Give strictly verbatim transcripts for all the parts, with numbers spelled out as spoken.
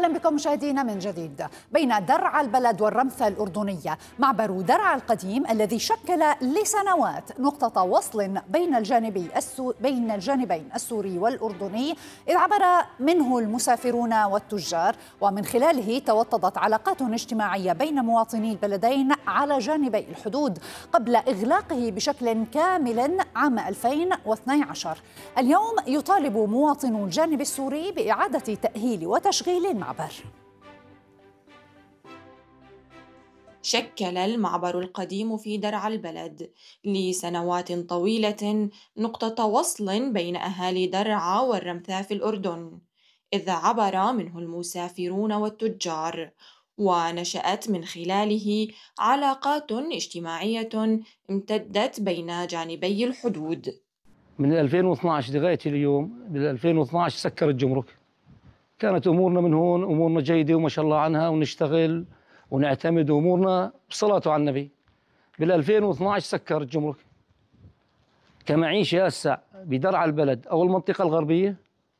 أهلا بكم مشاهدينا من جديد. بين درعا البلد والرمثة الأردنية معبر درعا القديم الذي شكل لسنوات نقطة وصل بين الجانبي السو... بين الجانبين السوري والأردني، إذ عبر منه المسافرون والتجار، ومن خلاله توطدت علاقات اجتماعية بين مواطني البلدين على جانبي الحدود قبل إغلاقه بشكل كامل عام ألفين واثني عشر. اليوم يطالب مواطنو الجانب السوري بإعادة تأهيل وتشغيل المعبر. شكل المعبر القديم في درعا البلد لسنوات طويلة نقطة وصل بين أهالي درعا والرمثا في الأردن، إذ عبر منه المسافرون والتجار، ونشأت من خلاله علاقات اجتماعية امتدت بين جانبي الحدود. من ألفين واثني عشر لغاية اليوم، بال ألفين واثني عشر سكر الجمرك. كانت أمورنا من هون أمورنا جيدة وما شاء الله عنها، ونشتغل ونعتمد أمورنا بصلاة على النبي. بال ألفين واثني عشر سكر الجمرك. كمعيشة هسه بدرعا البلد أو المنطقة الغربية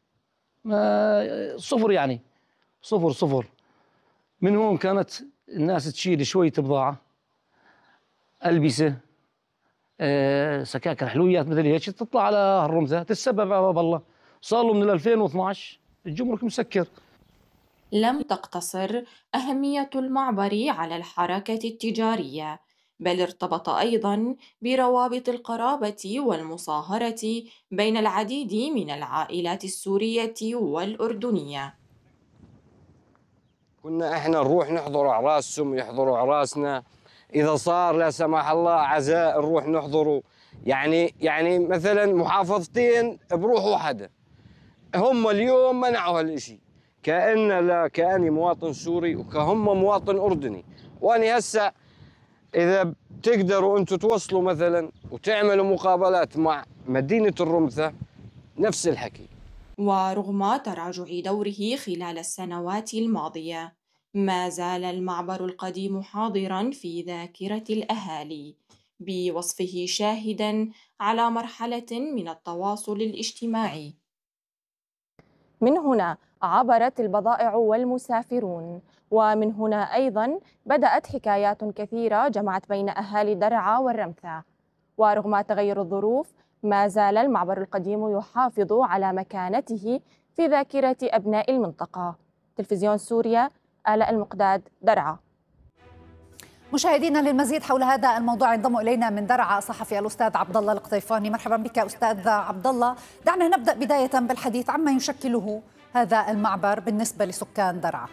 ما صفر، يعني صفر صفر. من هون كانت الناس تشيل شوية بضاعة، ألبسة، أه سكاكر، حلويات مثل هيك، تطلع على الرمثة تتسبب على باب الله. صار له من ألفين واثني عشر الجمرك مسكر. لم تقتصر أهمية المعبر على الحركة التجارية، بل ارتبط أيضاً بروابط القرابة والمصاهرة بين العديد من العائلات السورية والأردنية. كنا احنا نروح نحضر أعراسهم يحضروا أعراسنا، إذا صار لا سمح الله عزاء نروح نحضره. يعني يعني مثلا محافظتين بروح واحدة، هم اليوم منعوا هالشيء، كأن لا كأني مواطن سوري وكهم مواطن أردني. وأنا هسه إذا بتقدروا أنتم توصلوا مثلا وتعملوا مقابلات مع مدينة الرمثة نفس الحكي. ورغم تراجع دوره خلال السنوات الماضية، ما زال المعبر القديم حاضراً في ذاكرة الأهالي، بوصفه شاهداً على مرحلة من التواصل الاجتماعي. من هنا عبرت البضائع والمسافرون، ومن هنا أيضاً بدأت حكايات كثيرة جمعت بين أهالي درعا والرمثا. ورغم تغير الظروف ما زال المعبر القديم يحافظ على مكانته في ذاكرة أبناء المنطقة. تلفزيون سوريا، آلاء المقداد، درعا. مشاهدينا، للمزيد حول هذا الموضوع ينضم الينا من درعا الصحفي الاستاذ عبد الله القطيفاني. مرحبا بك استاذ عبد الله. دعنا نبدا بدايه بالحديث عما يشكله هذا المعبر بالنسبه لسكان درعا.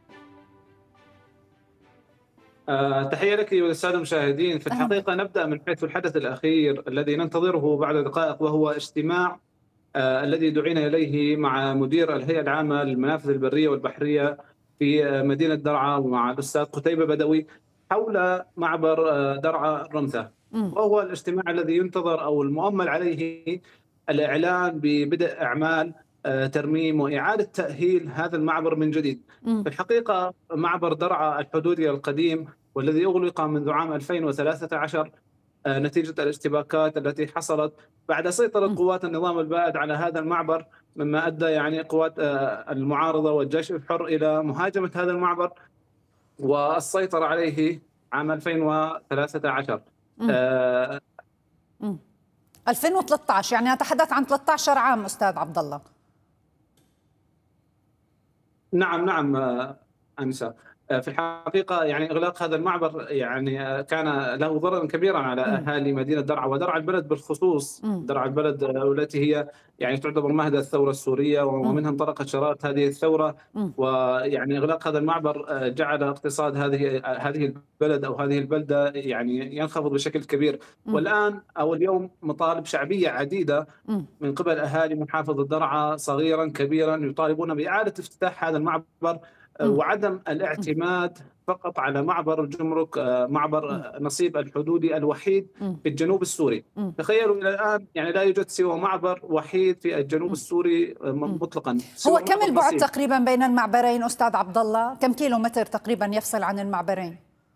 أه تحية لك وللسادة المشاهدين. في الحقيقة نبدأ من حيث الحدث الأخير الذي ننتظره بعد دقائق، وهو اجتماع أه الذي دعينا إليه مع مدير الهيئة العامة للمنافذ البرية والبحرية في مدينة درعا ومع الأستاذ قتيبة بدوي حول معبر درعا الرمثة. وهو الاجتماع الذي ينتظر أو المؤمل عليه الإعلان ببدء أعمال ترميم وإعادة تأهيل هذا المعبر من جديد. في الحقيقة معبر درعا الحدودي القديم والذي أغلق منذ عام ألفين وثلاثة عشر نتيجة الاشتباكات التي حصلت بعد سيطرة قوات النظام البائد على هذا المعبر، مما أدى يعني قوات المعارضة والجيش الحر إلى مهاجمة هذا المعبر والسيطرة عليه عام ألفين وثلاثة عشر. آه ألفين وثلاثة عشر، يعني نتحدث عن ثلاثة عشر عام أستاذ عبد الله. نعم نعم أنسة. في الحقيقة يعني إغلاق هذا المعبر يعني كان له ضررا كبيرا على أهالي مدينة درعا ودرعا البلد بالخصوص. درعا البلد التي هي يعني تعتبر مهد الثورة السورية، ومنها انطلقت شرارة هذه الثورة. ويعني إغلاق هذا المعبر جعل اقتصاد هذه هذه البلد أو هذه البلدة يعني ينخفض بشكل كبير. والآن أو اليوم مطالب شعبية عديدة من قبل أهالي محافظة درعا صغيرا كبيرا يطالبون بإعادة افتتاح هذا المعبر وعدم الاعتماد فقط على معبر الجمرك، معبر نصيب الحدودي الوحيد في الجنوب السوري. تخيلوا إلى الآن يعني لا يوجد سوى معبر وحيد في الجنوب السوري مطلقا. هو كم البعد تقريبا بين المعبرين أستاذ عبد الله؟ كم كيلو متر تقريبا يفصل عن المعبرين؟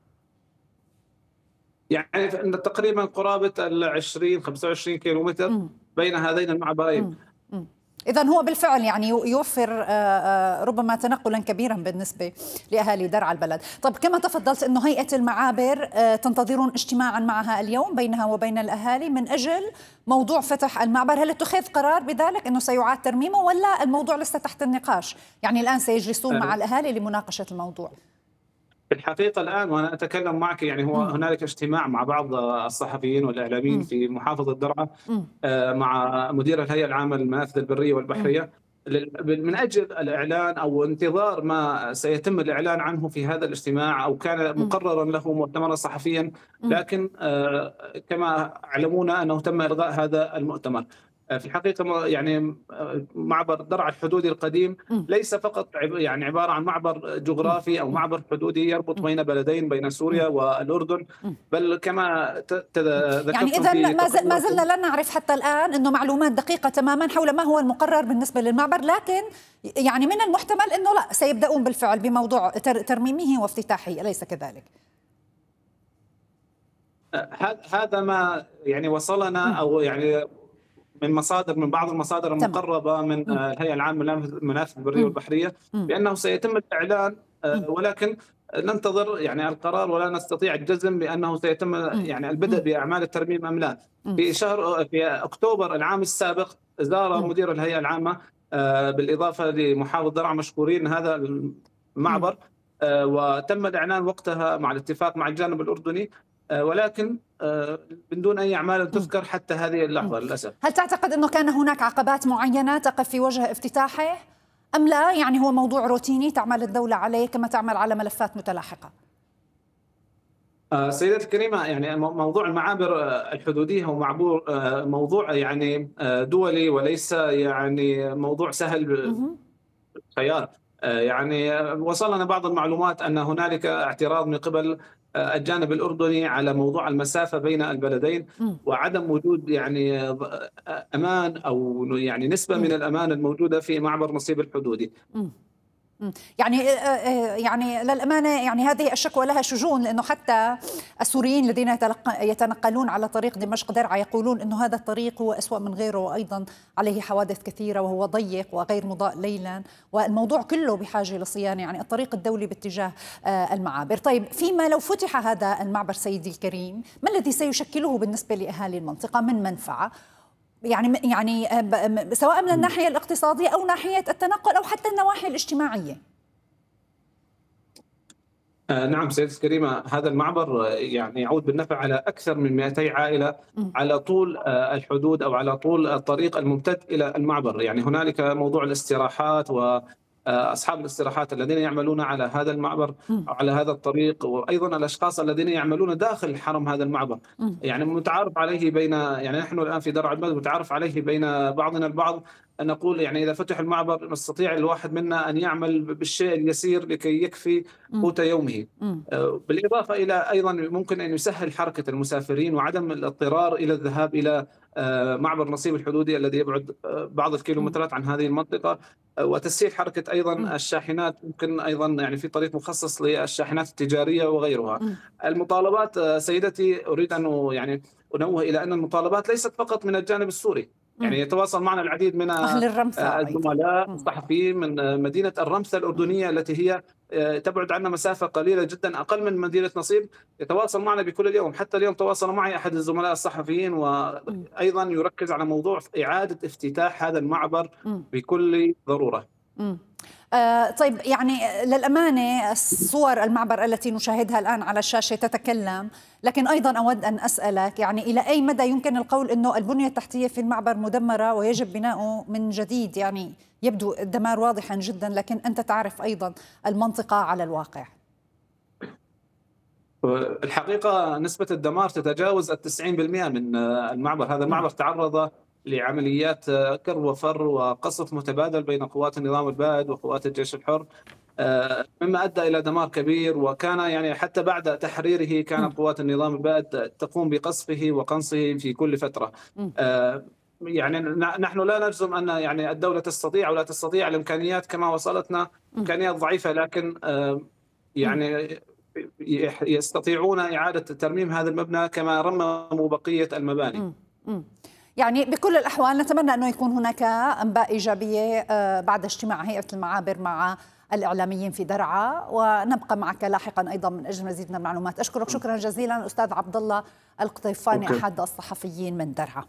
يعني تقريبا قرابة ال عشرين خمسة وعشرين كيلو متر بين هذين المعبرين. إذا هو بالفعل يعني يوفر ربما تنقلا كبيرا بالنسبة لأهالي درعا البلد. طب كما تفضلت أنه هيئة المعابر تنتظرون اجتماعا معها اليوم بينها وبين الأهالي من أجل موضوع فتح المعبر، هل اتخذ قرار بذلك أنه سيعاد ترميمه ولا الموضوع لسه تحت النقاش؟ يعني الآن سيجلسون مع الأهالي لمناقشة الموضوع. في الحقيقة الآن وأنا أتكلم معك يعني هو هنالك اجتماع مع بعض الصحفيين والإعلاميين في محافظة درعا مع مدير الهيئة العامة للمنافذ البرية والبحرية من أجل الإعلان أو انتظار ما سيتم الإعلان عنه في هذا الاجتماع، أو كان مقررا له مؤتمرا صحفيا، لكن كما علمونا أنه تم إلغاء هذا المؤتمر. في الحقيقة يعني معبر درعا الحدودي القديم ليس فقط يعني عبارة عن معبر جغرافي أو معبر حدودي يربط بين بلدين، بين سوريا والأردن، بل كما ذكرتم يعني إذا ما زلنا لا نعرف حتى الآن أنه معلومات دقيقة تماما حول ما هو المقرر بالنسبة للمعبر، لكن يعني من المحتمل أنه لا سيبدأون بالفعل بموضوع ترميمه وافتتاحه، أليس كذلك؟ هذا ما يعني وصلنا أو يعني من مصادر من بعض المصادر المقربة من الهيئة العامة للمنافذ البرية والبحرية بأنه سيتم الإعلان، ولكن ننتظر يعني القرار ولا نستطيع الجزم بأنه سيتم يعني البدء بأعمال الترميم أم لا. في شهر في أكتوبر العام السابق زار مدير الهيئة العامة بالإضافة لمحافظ درعا مشكورين هذا المعبر، وتم الإعلان وقتها مع الاتفاق مع الجانب الأردني، ولكن من دون أي أعمال تذكر حتى هذه اللحظة للأسف. هل تعتقد أنه كان هناك عقبات معينة تقف في وجه افتتاحه أم لا؟ يعني هو موضوع روتيني تعمل الدولة عليه كما تعمل على ملفات متلاحقة. سيدتي الكريمة، يعني موضوع المعابر الحدودية هو معبور موضوع يعني دولي وليس يعني موضوع سهل خيار. يعني وصلنا بعض المعلومات أن هنالك اعتراض من قبل الجانب الأردني على موضوع المسافة بين البلدين وعدم وجود يعني أمان أو يعني نسبة من الأمان الموجودة في معبر نصيب الحدودي. يعني يعني للأمانة يعني هذه الشكوى لها شجون، لأنه حتى السوريين الذين يتنقلون على طريق دمشق درعا يقولون أنه هذا الطريق هو أسوأ من غيره، وأيضا عليه حوادث كثيرة وهو ضيق وغير مضاء ليلا، والموضوع كله بحاجة لصيانة، يعني الطريق الدولي باتجاه المعابر. طيب فيما لو فتح هذا المعبر سيدي الكريم، ما الذي سيشكله بالنسبة لأهالي المنطقة من منفعة؟ يعني يعني سواء من الناحية الاقتصادية أو ناحية التنقل أو حتى النواحي الاجتماعية. نعم سيدتي الكريمة، هذا المعبر يعني يعود بالنفع على أكثر من مئتي عائلة على طول الحدود أو على طول الطريق الممتد إلى المعبر. يعني هنالك موضوع الاستراحات و أصحاب الاستراحات الذين يعملون على هذا المعبر أو على هذا الطريق، وأيضا الأشخاص الذين يعملون داخل حرم هذا المعبر. يعني متعارف عليه بين يعني نحن الآن في درعا البلد متعارف عليه بين بعضنا البعض أن نقول يعني إذا فتح المعبر نستطيع الواحد منا أن يعمل بالشيء اليسير لكي يكفي قوت يومه. بالإضافة إلى أيضا ممكن أن يسهل حركة المسافرين وعدم الاضطرار إلى الذهاب إلى معبر نصيب الحدودي الذي يبعد بعض الكيلومترات عن هذه المنطقة، وتسهيل حركة أيضا الشاحنات، ممكن أيضا يعني في طريق مخصص للشاحنات التجارية وغيرها. المطالبات سيدتي أريد أن يعني أنوه إلى أن المطالبات ليست فقط من الجانب السوري، يعني يتواصل معنا العديد من الزملاء الصحفيين من مدينة الرمثة الأردنية التي هي تبعد عنا مسافة قليلة جدا أقل من مدينة نصيب، يتواصل معنا بكل اليوم. حتى اليوم تواصل معي أحد الزملاء الصحفيين وأيضا يركز على موضوع إعادة افتتاح هذا المعبر بكل ضرورة. آه طيب يعني للأمانة الصور المعبر التي نشاهدها الآن على الشاشة تتكلم، لكن أيضا أود أن أسألك يعني إلى أي مدى يمكن القول أنه البنية التحتية في المعبر مدمرة ويجب بناؤه من جديد؟ يعني يبدو الدمار واضحا جدا، لكن أنت تعرف أيضا المنطقة على الواقع. الحقيقة نسبة الدمار تتجاوز التسعين بالمئة من المعبر. هذا المعبر تعرض لعمليات كر وفر وقصف متبادل بين قوات النظام البائد وقوات الجيش الحر، مما أدى إلى دمار كبير. وكان يعني حتى بعد تحريره كانت قوات النظام البائد تقوم بقصفه وقنصه في كل فترة. يعني نحن لا نجزم أن يعني الدولة تستطيع أو لا تستطيع، الإمكانيات كما وصلتنا إمكانيات ضعيفة، لكن يعني يستطيعون إعادة ترميم هذا المبنى كما رمموا بقية المباني. يعني بكل الأحوال نتمنى أنه يكون هناك أنباء إيجابية بعد اجتماع هيئة المعابر مع الإعلاميين في درعا، ونبقى معك لاحقا أيضا من أجل مزيد من المعلومات. أشكرك شكرا جزيلا الأستاذ عبد الله القطيفاني أوكي. أحد الصحفيين من درعا.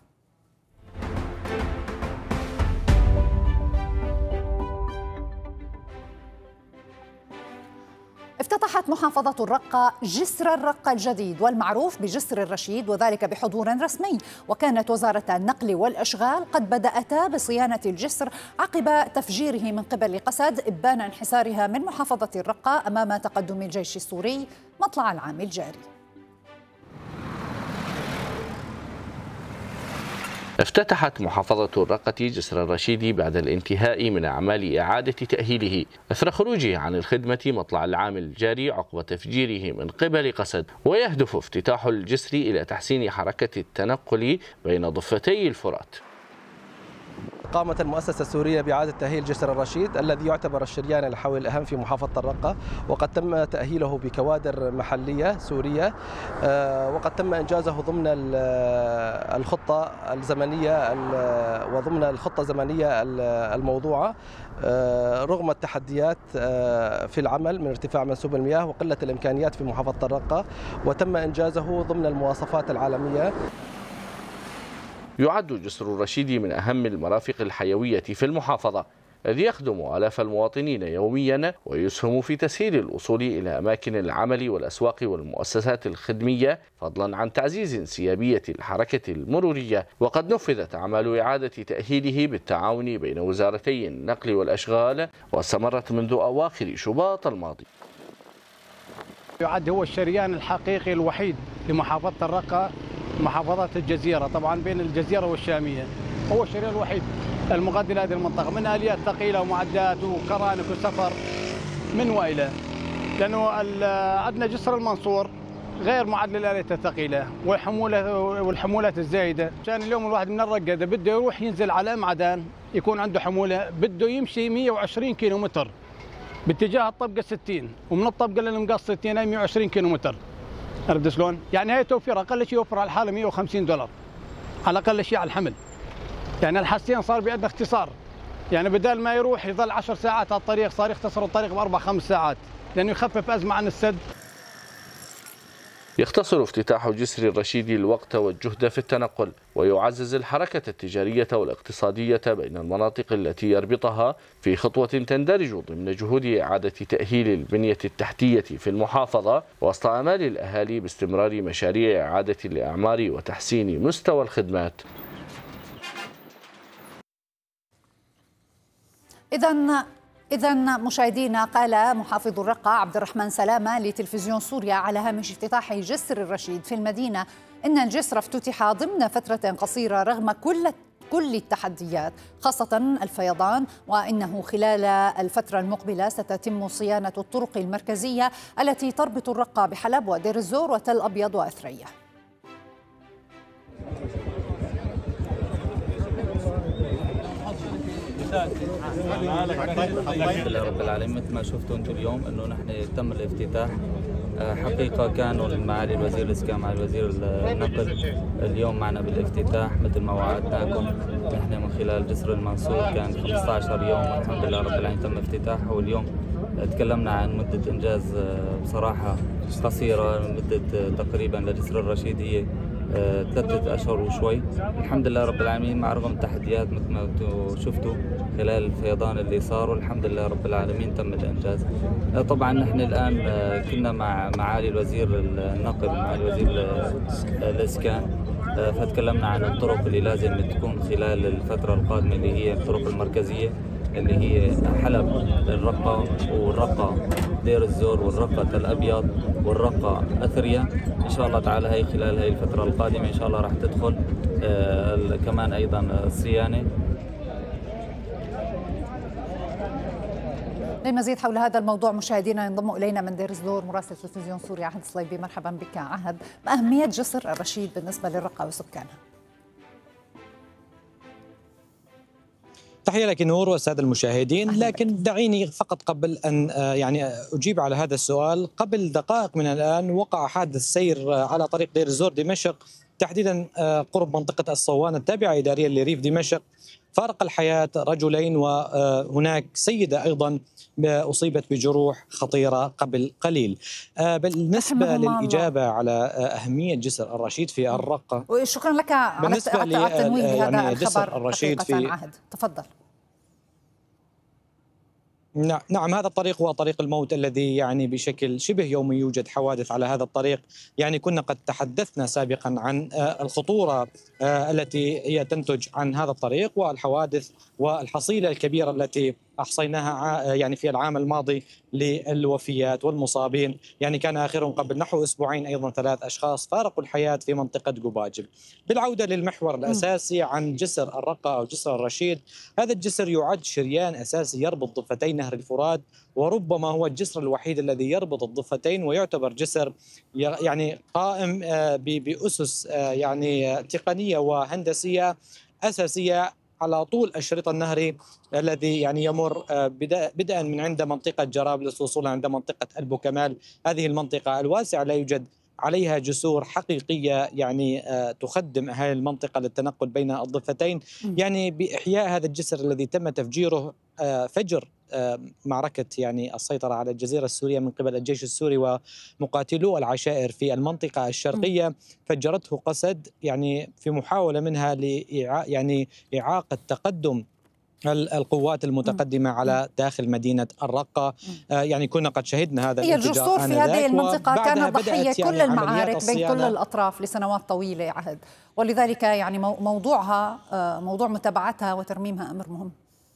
افتتحت محافظة الرقة جسر الرقة الجديد والمعروف بجسر الرشيد، وذلك بحضور رسمي. وكانت وزارة النقل والأشغال قد بدأتا بصيانة الجسر عقب تفجيره من قبل قسد إبان انحسارها من محافظة الرقة أمام تقدم الجيش السوري مطلع العام الجاري. افتتحت محافظة الرقة جسر الرشيد بعد الانتهاء من أعمال إعادة تأهيله أثر خروجه عن الخدمة مطلع العام الجاري عقب تفجيره من قبل قسد. ويهدف افتتاح الجسر إلى تحسين حركة التنقل بين ضفتي الفرات. قامت المؤسسة السورية بإعادة تأهيل جسر الرشيد الذي يعتبر الشريان الحيوي الأهم في محافظة الرقة، وقد تم تأهيله بكوادر محلية سورية، وقد تم إنجازه ضمن الخطة الزمنية وضمن الخطة الزمنية الموضوعة رغم التحديات في العمل من ارتفاع منسوب المياه وقلة الإمكانيات في محافظة الرقة، وتم إنجازه ضمن المواصفات العالمية. يعد جسر الرشيد من أهم المرافق الحيوية في المحافظة، الذي يخدم آلاف المواطنين يوميا ويسهم في تسهيل الوصول إلى أماكن العمل والأسواق والمؤسسات الخدمية، فضلا عن تعزيز انسيابية الحركة المرورية. وقد نفذت أعمال إعادة تأهيله بالتعاون بين وزارتي النقل والأشغال، واستمرت منذ أواخر شباط الماضي. يعد هو الشريان الحقيقي الوحيد لمحافظة الرقة، محافظات الجزيرة طبعا بين الجزيرة والشامية، هو الشريان الوحيد المغذي لهذه المنطقة من آليات ثقيلة ومعدات وكرانك وسفر من وإلى، لأنه عندنا جسر المنصور غير معد للآليات الثقيلة والحمولة والحمولات الزايدة. كان اليوم الواحد من الرقة إذا بده يروح ينزل على أم عدن يكون عنده حمولة بده يمشي مئة وعشرين كيلو متر باتجاه الطبقة ستين، ومن الطبقة للمقص ستين أي مئة وعشرين كيلو متر. عرفت شلون؟ يعني هي توفير اقل شيء يوفر على الحاله مئة وخمسين دولار على اقل شيء على الحمل. يعني الحسين صار بيدنا اختصار، يعني بدل ما يروح يظل عشر ساعات على الطريق صار يختصر الطريق باربع خمس ساعات لانه يخفف ازمه عن السد. يختصر افتتاح جسر الرشيد الوقت والجهد في التنقل، ويعزز الحركة التجارية والاقتصادية بين المناطق التي يربطها في خطوة تندرج ضمن جهود إعادة تأهيل البنية التحتية في المحافظة، وسط آمال الأهالي باستمرار مشاريع إعادة الأعمار وتحسين مستوى الخدمات. إذن إذا مشاهدينا، قال محافظ الرقة عبد الرحمن سلامة لتلفزيون سوريا على هامش افتتاح جسر الرشيد في المدينة إن الجسر افتتح ضمن فترة قصيرة رغم كل كل التحديات خاصة الفيضان، وإنه خلال الفترة المقبلة ستتم صيانة الطرق المركزية التي تربط الرقة بحلب ودير الزور وتل أبيض وأثرية. الحمد لله رب العالمين. مثل ما شفتوا انتم اليوم انه نحن تم الافتتاح. حقيقه كانوا معالي الوزير الاسكان مع الوزير النقل اليوم معنا بالافتتاح مثل ما وعدناكم. نحن من خلال جسر المنصور كان خمسة عشر يوم والحمد لله رب العالمين تم افتتاحه. واليوم تكلمنا عن مده انجاز بصراحه قصيره، مده تقريبا لجسر الرشيد هي ثلاثة أشهر وشوي. الحمد لله رب العالمين مع رغم التحديات مثل ما شفتوا خلال الفيضان اللي صار، والحمد لله رب العالمين تم الإنجاز. طبعا نحن الآن كنا مع معالي الوزير النقل ومعالي الوزير الإسكان، فتكلمنا عن الطرق اللي لازم تكون خلال الفترة القادمة اللي هي الطرق المركزية اللي هي حلب الرقة والرقة دير الزور والرقة تل أبيض والرقة أثريا. إن شاء الله تعالى هي خلال هي الفترة القادمة إن شاء الله راح تدخل آه كمان أيضا الصيانة. للمزيد حول هذا الموضوع مشاهدينا ينضم إلينا من دير الزور مراسل تلفزيون سوريا عهد الصليبي. مرحبا بك عهد، ما أهمية جسر الرشيد بالنسبة للرقة وسكانها؟ تحية لك نور والسادة المشاهدين، لكن دعيني فقط قبل أن يعني أجيب على هذا السؤال. قبل دقائق من الآن وقع حادث سير على طريق دير الزور دمشق تحديدا قرب منطقة الصوان التابعة إداريا لريف دمشق. فارق الحياة رجلين، وهناك سيدة أيضا أصيبت بجروح خطيرة قبل قليل. بالنسبة للإجابة على أهمية جسر الرشيد في الرقة، وشكرا لك على التنويه بهذا يعني الخبر. جسر الرشيد في عهد تفضل. نعم، هذا الطريق هو طريق الموت الذي يعني بشكل شبه يومي يوجد حوادث على هذا الطريق. يعني كنا قد تحدثنا سابقا عن الخطورة التي هي تنتج عن هذا الطريق والحوادث والحصيلة الكبيرة التي أحصيناها يعني في العام الماضي للوفيات والمصابين. يعني كان آخرهم قبل نحو أسبوعين أيضا ثلاث أشخاص فارقوا الحياة في منطقة قباجل. بالعودة للمحور الأساسي عن جسر الرقة أو جسر الرشيد، هذا الجسر يعد شريان أساسي يربط ضفتي نهر الفرات، وربما هو الجسر الوحيد الذي يربط الضفتين، ويعتبر جسر يعني قائم بأسس يعني تقنية وهندسية أساسية على طول الشريط النهري الذي يعني يمر بدءا من عند منطقة جرابلس وصولا عند منطقة البوكمال. هذه المنطقة الواسعة لا يوجد عليها جسور حقيقية يعني تخدم أهالي المنطقة للتنقل بين الضفتين. يعني بإحياء هذا الجسر الذي تم تفجيره فجر معركة يعني السيطرة على الجزيرة السورية من قبل الجيش السوري ومقاتلو العشائر في المنطقة الشرقية، فجرته قسد يعني في محاولة منها لإعاقة يعني إعاقة تقدم القوات المتقدمة على داخل مدينة الرقة. آه يعني كنا قد شهدنا هذا هي الجسور في هذه المنطقة كانت ضحية كل يعني المعارك بين كل الأطراف لسنوات طويلة عهد، ولذلك يعني موضوعها موضوع متابعتها وترميمها أمر مهم.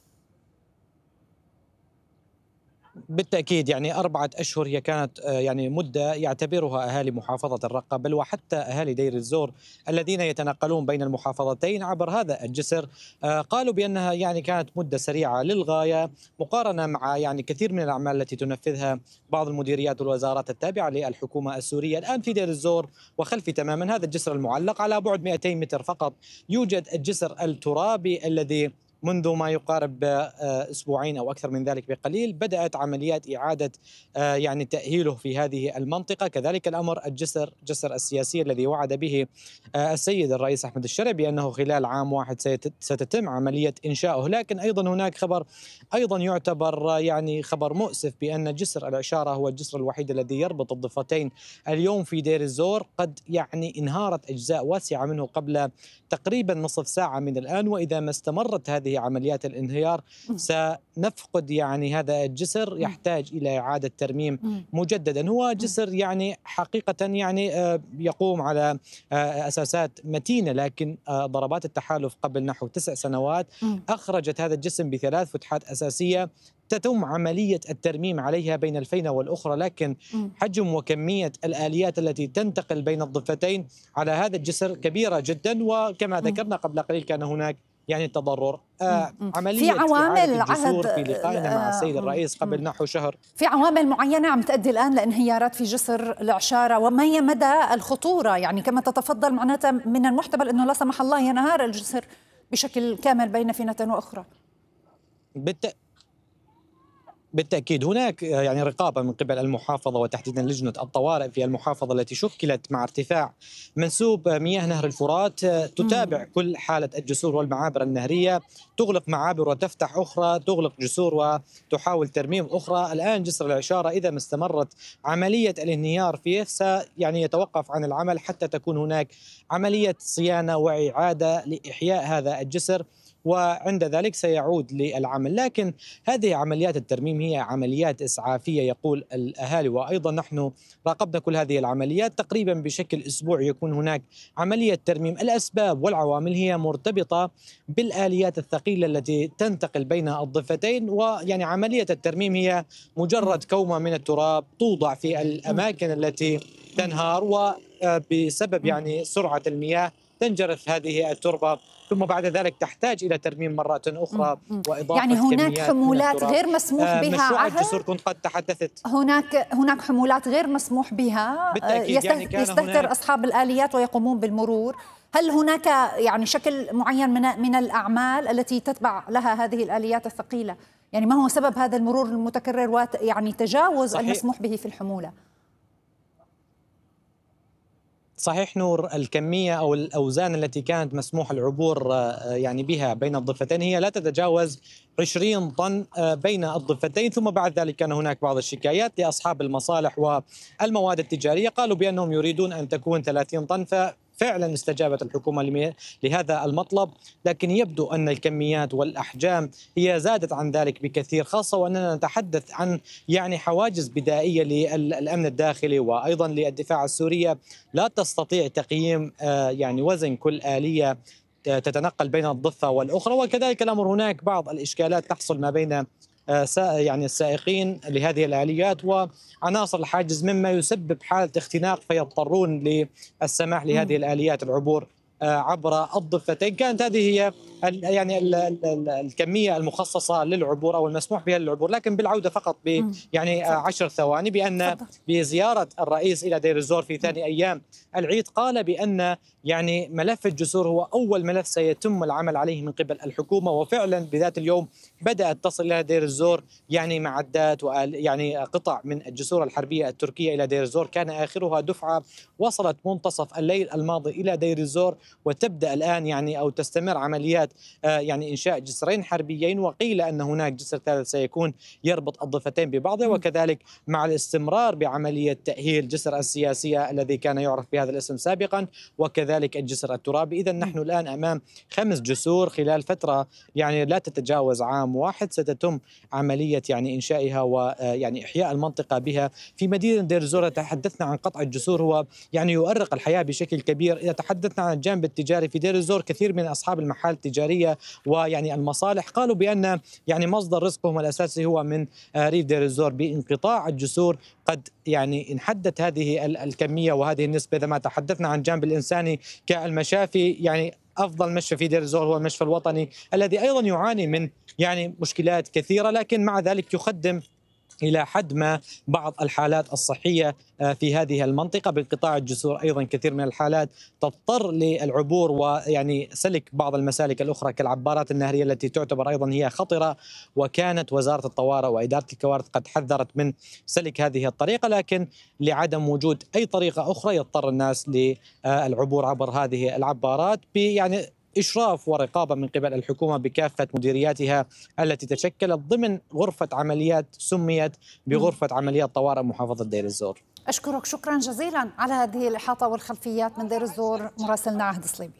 بالتأكيد يعني أربعة أشهر هي كانت يعني مدة يعتبرها أهالي محافظة الرقة، بل وحتى أهالي دير الزور الذين يتنقلون بين المحافظتين عبر هذا الجسر قالوا بأنها يعني كانت مدة سريعة للغاية مقارنة مع يعني كثير من الأعمال التي تنفذها بعض المديريات والوزارات التابعة للحكومة السورية. الآن في دير الزور وخلفي تماما هذا الجسر المعلق على بعد مئتين متر فقط يوجد الجسر الترابي الذي منذ ما يقارب أسبوعين أو أكثر من ذلك بقليل بدأت عمليات إعادة يعني تأهيله في هذه المنطقة. كذلك الأمر الجسر جسر السياسي الذي وعد به السيد الرئيس أحمد الشرع بأنه خلال عام واحد ستتم عملية إنشاؤه. لكن أيضا هناك خبر أيضا يعتبر يعني خبر مؤسف بأن جسر العشارة هو الجسر الوحيد الذي يربط الضفتين اليوم في دير الزور قد يعني انهارت أجزاء واسعة منه قبل تقريبا نصف ساعة من الآن، وإذا ما استمرت هذه عمليات الانهيار سنفقد يعني هذا الجسر يحتاج إلى إعادة ترميم مجددا. هو جسر يعني حقيقة يعني يقوم على أساسات متينة، لكن ضربات التحالف قبل نحو تسع سنوات أخرجت هذا الجسم بثلاث فتحات أساسية تتم عملية الترميم عليها بين الفينة والأخرى، لكن حجم وكمية الآليات التي تنتقل بين الضفتين على هذا الجسر كبيرة جدا. وكما ذكرنا قبل قليل كان هناك يعني تضرر. آه عملية في عوامل عهد في لقائنا مع السيد الرئيس قبل نحو شهر، في عوامل معينة عم تؤدي الآن لانهيارات في جسر العشارة، وما هي مدى الخطورة؟ يعني كما تتفضل معناتها من المحتمل أنه لا سمح الله ينهار الجسر بشكل كامل بين فينة وأخرى. بالت... بالتأكيد هناك يعني رقابة من قبل المحافظة وتحديدا لجنة الطوارئ في المحافظة التي شكلت مع ارتفاع منسوب مياه نهر الفرات تتابع كل حالة الجسور والمعابر النهرية، تغلق معابر وتفتح أخرى، تغلق جسور وتحاول ترميم أخرى. الآن جسر العشارة إذا ما استمرت عملية الانهيار فيه يعني يتوقف عن العمل حتى تكون هناك عملية صيانة وإعادة لإحياء هذا الجسر، وعند ذلك سيعود للعمل. لكن هذه عمليات الترميم هي عمليات إسعافية يقول الأهالي، وأيضا نحن راقبنا كل هذه العمليات تقريبا بشكل أسبوع يكون هناك عملية ترميم. الأسباب والعوامل هي مرتبطة بالآليات الثقيلة التي تنتقل بين الضفتين، ويعني عملية الترميم هي مجرد كومة من التراب توضع في الأماكن التي تنهار، وبسبب يعني سرعة المياه تنجرف هذه التربة، ثم بعد ذلك تحتاج إلى ترميم مرة أخرى وإضافة يعني هناك حمولات غير مسموح بها. مشروع الجسور كنت قد تحدثت، هناك هناك حمولات غير مسموح بها بالتأكيد. يعني كان يستهتر أصحاب الآليات ويقومون بالمرور. هل هناك يعني شكل معين من من الأعمال التي تتبع لها هذه الآليات الثقيلة؟ يعني ما هو سبب هذا المرور المتكرر ويعني تجاوز صحيح. المسموح به في الحمولة؟ صحيح نور، الكمية أو الأوزان التي كانت مسموح العبور يعني بها بين الضفتين هي لا تتجاوز عشرين طن بين الضفتين، ثم بعد ذلك كان هناك بعض الشكايات لأصحاب المصالح والمواد التجارية، قالوا بأنهم يريدون أن تكون ثلاثين طن، ففعلا استجابت الحكومة لهذا المطلب، لكن يبدو أن الكميات والأحجام هي زادت عن ذلك بكثير، خاصة وأننا نتحدث عن يعني حواجز بدائية للأمن الداخلي وأيضا للدفاع السورية لا تستطيع تقييم يعني وزن كل آلية تتنقل بين الضفة والأخرى، وكذلك الأمر هناك بعض الإشكالات تحصل ما بين يعني السائقين لهذه الآليات وعناصر الحاجز، مما يسبب حالة اختناق فيضطرون للسماح لهذه الآليات العبور عبر الضفتين. كانت هذه هي يعني ال ال الكمية المخصصة للعبور أو المسموح بها للعبور، لكن بالعودة فقط ب يعني عشر ثواني بأن بزيارة الرئيس إلى دير الزور في ثاني أيام العيد قال بأن يعني ملف الجسور هو أول ملف سيتم العمل عليه من قبل الحكومة، وفعلا بذات اليوم بدأت تصل إلى دير الزور يعني معدات ويعني قطع من الجسور الحربية التركية إلى دير الزور، كان آخرها دفعة وصلت منتصف الليل الماضي إلى دير الزور، وتبدأ الآن يعني أو تستمر عمليات يعني إنشاء جسرين حربيين، وقيل أن هناك جسر ثالث سيكون يربط الضفتين ببعضها، وكذلك مع الاستمرار بعملية تأهيل جسر السياسية الذي كان يعرف بهذا الاسم سابقا، وكذلك الجسر الترابي. إذا نحن الآن أمام خمس جسور خلال فترة يعني لا تتجاوز عام واحد ستتم عملية يعني إنشائها ويعني إحياء المنطقة بها. في مدينة دير الزور تحدثنا عن قطع الجسور، هو يعني يؤرق الحياة بشكل كبير. إذا تحدثنا عن الجانب التجاري في دير الزور، كثير من أصحاب المحال التجارية ويعني المصالح قالوا بأن يعني مصدر رزقهم الأساسي هو من ريف دير الزور. بانقطاع الجسور قد يعني انحدت هذه الكمية وهذه النسبة. إذا ما تحدثنا عن الجانب الإنساني كالمشافي، يعني أفضل مشفى في دير الزور هو المشفى الوطني الذي أيضا يعاني من يعني مشكلات كثيرة، لكن مع ذلك يخدم إلى حد ما بعض الحالات الصحية في هذه المنطقة. بانقطاع الجسور أيضا كثير من الحالات تضطر للعبور ويعني سلك بعض المسالك الأخرى كالعبارات النهرية التي تعتبر أيضا هي خطرة، وكانت وزارة الطوارئ وإدارة الكوارث قد حذرت من سلك هذه الطريقة، لكن لعدم وجود أي طريقة أخرى يضطر الناس للعبور عبر هذه العبارات يعني إشراف ورقابة من قبل الحكومة بكافة مديرياتها التي تشكلت ضمن غرفة عمليات سميت بغرفة عمليات طوارئ محافظة دير الزور. أشكرك شكرا جزيلا على هذه الإحاطة والخلفيات من دير الزور مراسلنا عهد صليبي.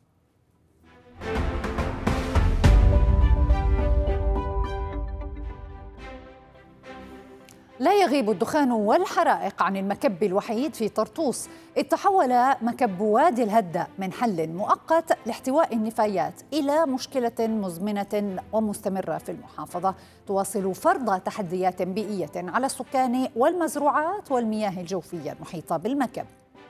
لا يغيب الدخان والحرائق عن المكب الوحيد في طرطوس، إذ تحول مكب وادي الهدة من حل مؤقت لاحتواء النفايات إلى مشكلة مزمنة ومستمرة في المحافظة، تواصل فرض تحديات بيئية على السكان والمزروعات والمياه الجوفية المحيطة بالمكب.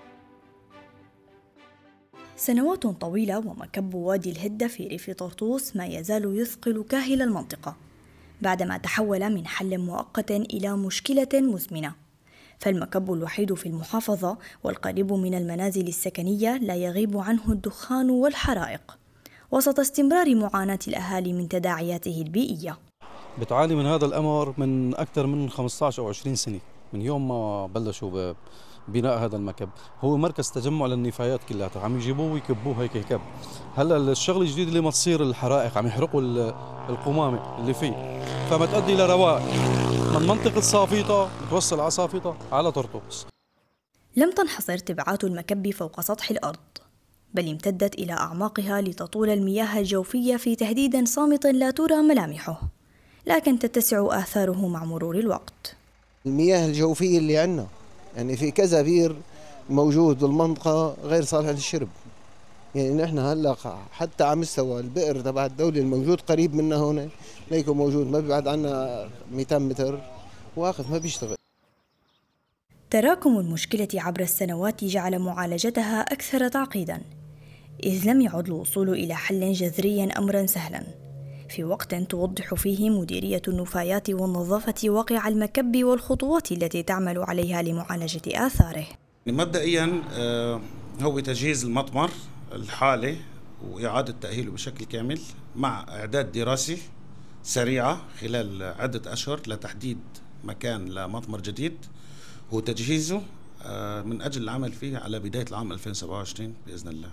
سنوات طويلة ومكب وادي الهدة في ريف طرطوس ما يزال يثقل كاهل المنطقة، بعدما تحول من حل مؤقت إلى مشكلة مزمنة. فالمكب الوحيد في المحافظة والقريب من المنازل السكنية لا يغيب عنه الدخان والحرائق، وسط استمرار معاناة الأهالي من تداعياته البيئية. بتعاني من هذا الأمر من أكثر من خمسة عشر أو عشرين سنة، من يوم ما بلشوا ببناء هذا المكب. هو مركز تجمع للنفايات كلها، عم يجيبوه ويكبوه هيك هيك. هلا الشغل الجديد اللي ما تصير الحرائق، عم يحرقوا القمامة اللي فيه، فما تؤدي إلى روائح من منطقة صافيطة بتوصل على صافيطة على طرطوس. لم تنحصر تبعات المكب فوق سطح الأرض، بل امتدت إلى أعماقها لتطول المياه الجوفية في تهديد صامت لا ترى ملامحه، لكن تتسع آثاره مع مرور الوقت. المياه الجوفية اللي عندنا يعني في كذا بير موجود والمنطقة غير صالحة للشرب. يعني نحن هلا حتى على مستوى البئر تبع الدولة الموجود قريب منا هون ليكو موجود ما بيبعد عنا مئتين متر واقف ما بيشتغل. تراكم المشكلة عبر السنوات جعل معالجتها أكثر تعقيدا، إذ لم يعد الوصول إلى حل جذري أمرا سهلا في وقت توضح فيه مديرية النفايات والنظافة واقع المكب والخطوات التي تعمل عليها لمعالجة آثاره. مبدئيا هو تجهيز المطمر الحالي وإعادة تأهيله بشكل كامل مع إعداد دراسي سريعة خلال عدة أشهر لتحديد مكان لمطمر جديد وتجهيزه من أجل العمل فيه على بداية العام ألفين وسبعة وعشرين بإذن الله.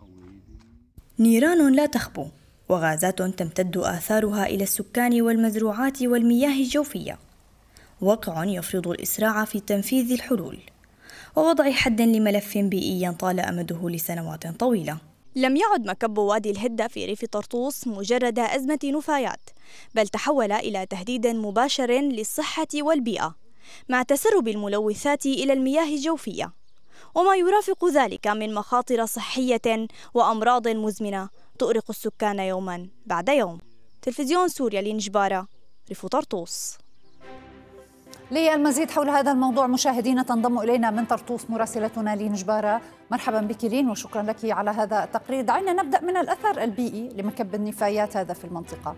نيران لا تخبو وغازات تمتد آثارها إلى السكان والمزروعات والمياه الجوفية، واقع يفرض الإسراع في تنفيذ الحلول ووضع حد لملف بيئي طال أمده لسنوات طويلة. لم يعد مكب وادي الهدة في ريف طرطوس مجرد أزمة نفايات، بل تحول إلى تهديد مباشر للصحة والبيئة مع تسرب الملوثات إلى المياه الجوفية، وما يرافق ذلك من مخاطر صحية وأمراض مزمنة تؤرق السكان يوما بعد يوم. تلفزيون سوريا لنجبارة، ريف طرطوس. للمزيد حول هذا الموضوع مشاهدينا تنضم إلينا من طرطوس مراسلتنا لين جبارة. مرحبا بك لين وشكرا لك على هذا التقرير. دعينا نبدأ من الأثر البيئي لمكب النفايات هذا في المنطقة.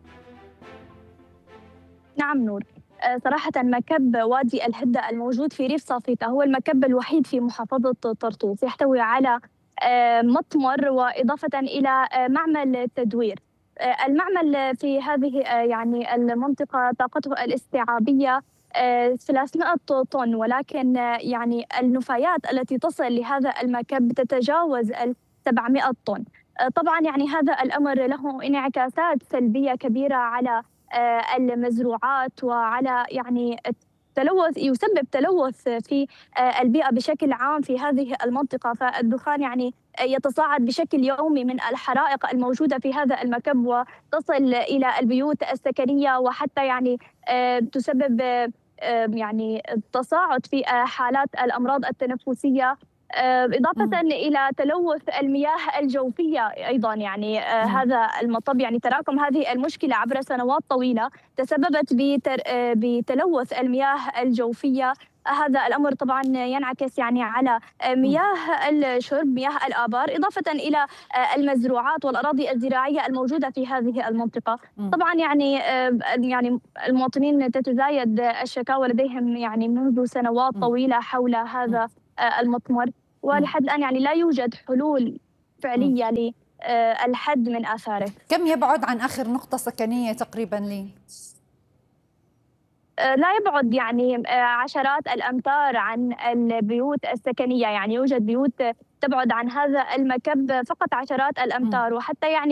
نعم نور، صراحة مكب وادي الهدة الموجود في ريف صافيتا هو المكب الوحيد في محافظة طرطوس، يحتوي على مطمر وإضافة إلى معمل تدوير. المعمل في هذه يعني المنطقة طاقته الاستيعابية ثلاثمائة طن، ولكن يعني النفايات التي تصل لهذا المكب تتجاوز ال سبعمائة طن. طبعا يعني هذا الأمر له انعكاسات سلبية كبيرة على المزروعات وعلى يعني تلوث، يسبب تلوث في البيئة بشكل عام في هذه المنطقة. فالدخان يعني يتصاعد بشكل يومي من الحرائق الموجودة في هذا المكب وتصل إلى البيوت السكنية، وحتى يعني تسبب يعني تصاعد في حالات الأمراض التنفسية، إضافة إلى تلوث المياه الجوفية أيضا. يعني آه هذا المطب يعني تراكم هذه المشكلة عبر سنوات طويلة تسببت بتلوث المياه الجوفية. هذا الأمر طبعا ينعكس يعني على مياه الشرب، مياه الآبار، إضافة إلى المزروعات والأراضي الزراعية الموجودة في هذه المنطقة. طبعا يعني يعني المواطنين تتزايد الشكاوى لديهم يعني منذ سنوات طويلة حول هذا المطمر، ولحد الآن يعني لا يوجد حلول فعلية للحد من آثاره. كم يبعد عن آخر نقطة سكنية تقريبا لين؟ لا يبعد يعني عشرات الأمتار عن البيوت السكنية، يعني يوجد بيوت تبعد عن هذا المكب فقط عشرات الأمتار، وحتى يعني